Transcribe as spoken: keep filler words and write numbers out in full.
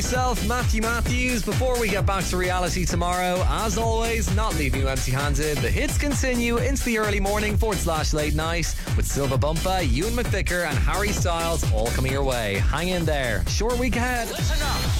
Myself, Matthew Matthews. Before we get back to reality tomorrow, as always, not leaving you empty-handed. The hits continue into the early morning forward slash late night with Silva Bumpa, Ewan McVicker and Harry Styles all coming your way. Hang in there. Short week ahead. Listen up.